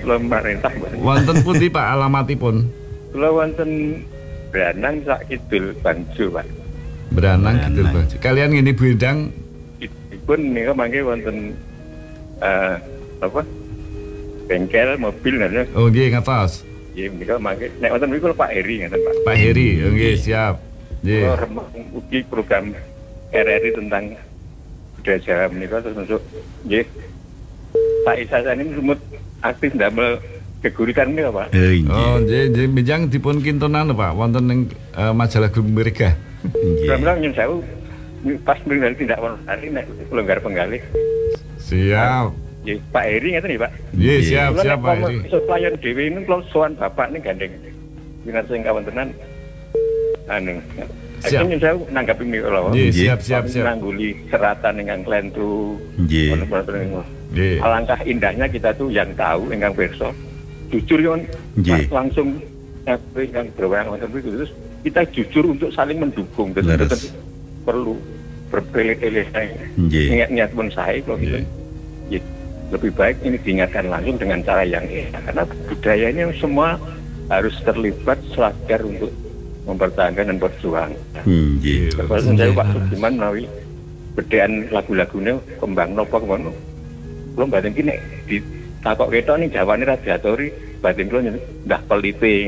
kula marentah. Wonten pundi Pak alamatipun? Kula wonten Branang sak kidul Bangjo, Pak. Branang kidul Bangjo. Kalian ngene Bu Endang pun nika mangke wonten apa? Bengkel mobil ngono. Oh nggih ngatos. Nggih nika mangke nek wonten niku Pak Heri ngoten, Pak. Pak Heri, nggih siap. Nggih. Kula remeng ugi program RRI tentang budaya Jawa menika terus masuk nggih. Pak Isa ini semut aktif ndamel geguritan menika, Pak. Oh nggih bijang dipun kintunan Pak wonten ing majalah Gumberga. Nggih. Kula nyun sewu pas mriki tindak wonosari nek longgar penggalih. Siap. Nggih, Pak Heri ngeten nggih, Pak. Nggih, siap Pak Heri. Supplier dhewe ini kula sowan bapak ning gandeng. Winar sing kawontenan anu. Aku nyun sewu nanggapi menika lho. Nggih, siap. Nangguli seratan ingkang klentu. Nggih. Nggih. Alangkah indahnya kita tuh yang tahu ingkang pirsa. Jujur yon langsung yang berwenang wonten mriku terus kita jujur untuk saling mendukung dan perlu berbelit-belit niat pun saya kalau gitu lebih baik ini diingatkan langsung dengan cara yang karena budaya ini semua harus terlibat sadar untuk mempertahankan dan berjuang. Kalau saya Pak Sudiman menawi bedaan lagu-lagunya kembang nopo kemana belum batin kini di takok kita nih jawabannya radiatori batin lo ndah peliping.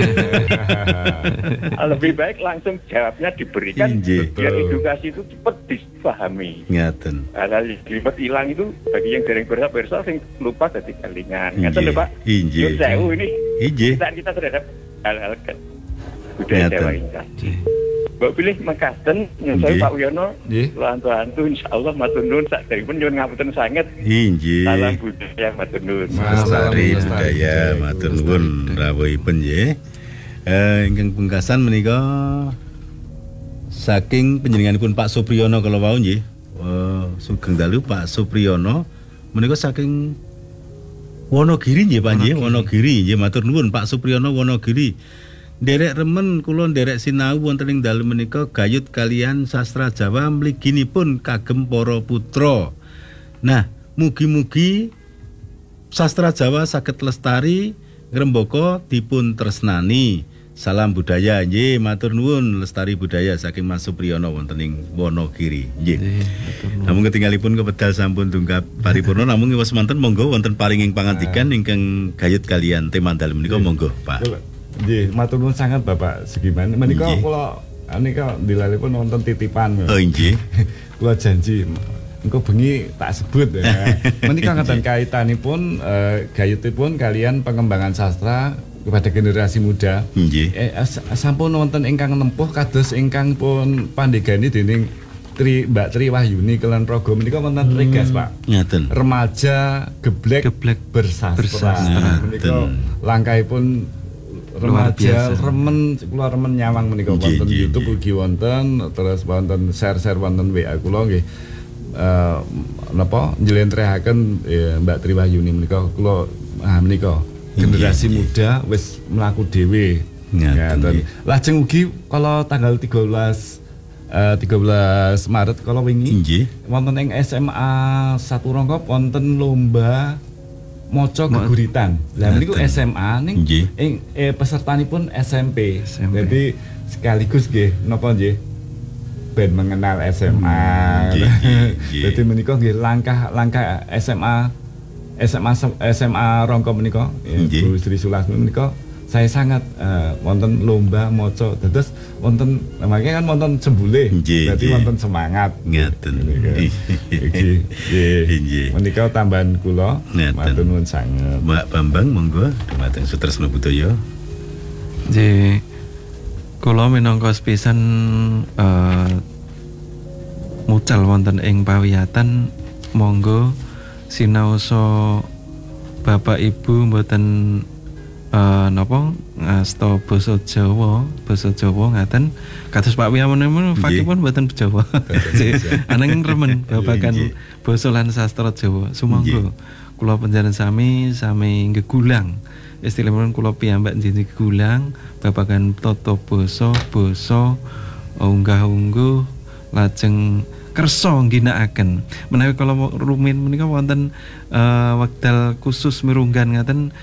Lebih baik langsung jawabnya diberikan biar edukasi itu cepat dipahami. Ngaten. Kalau ribet hilang itu bagi yang dereng bersa sing lupa dadi kelingan. Ngaten lho Pak. Injih. Kita terhadap hal-hal budaya Jawa ini. Mbak pilih mekaten nyusul Pak Wiono lantu-lantu insyaallah matur nuwun sakderipun nyuwun ngapunten sanget. Injih. Salam budaya matur nuwun. Lestari budaya matur nuwun rawuhipun nggih. Ingkang pungkasan menika saking panjenenganipun Pak Supriyono kala wau nggih. Sugeng dalu Pak Supriyono menika saking Wonogiri nggih Pak nggih, Wonogiri nggih matur nuwun Pak Supriyono Wonogiri. Derek remen kula nderek sinau wonten ing dalem menika gayut kalian sastra Jawa mliginipun kagem para putra. Nah, mugi-mugi sastra Jawa saged lestari ngrembaka dipun tresnani. Salam budaya nggih, matur nuwun lestari budaya saking Mas Supriyono wonten ing Wonogiri. Nggih. Namung ketinggalipun kepedal sampun tunggap paripurna namung wis manten monggo wonten paringing pangandikan ingkang gayut kalian tema dalem menika monggo, Pak. Nggih, matur nuwun sangat Bapak Sugiman. Menika kula nika dilalipun wonten titipan. Oh nggih. Kula janji engko bengi tak sebut ya. Menika ngeten kaitanipun gayutipun kalian pengembangan sastra kepada generasi muda. Nggih. Sampun wonten ingkang nempuh kados ingkang pun pandegani dening Mbak Tri Wahyuni Kelen Progo menika wonten Regas, Pak. Ngaten. Remaja geblek bersastra. Menika langkahipun remaja remen kula remen nyawang menika wonten YouTube ugi wonten terus wonten share wonten WA kula nggih napa njlentrehaken Mbak Tri Wahyuni menika kula menika generasi muda wis mlaku dhewe ngaten. Lajeng ugi kala tanggal 13 Maret kala wingi wonten ing SMA Satu Rongkop wonten lomba maca geguritan. Lah niku SMA ning pesertanipun SMP. Jadi sekaligus nggih napa nggih ben mengenal SMA. Dadi menika nggih langkah SMA Rongkop menika Bu Sri Sulasmi menika saya sangat wonten lomba maca dados wonten makanya kan wonten jembule berarti wonten semangat ngaten nggih menika tambahan kula matur nuwun sanget Mbak Bambang monggo dumateng Sutresna Budaya nggih kula minangka sepisan mucal wonten ing pawiyatan monggo sinaosa Bapak Ibu mboten napa ngasta basa Jawa ngaten kados Pak Wiyamun fakipun mboten Jawa. Ananging remen babagan basa lan sastra Jawa. Sumangga kula panjenengan sami gegulang. Istilahipun kula piyambak njenengan gegulang babagan tata basa unggah-ungguh lajeng kersa ngginakaken. Menawi kala rumin menika wonten wekdal khusus mirunggan ngaten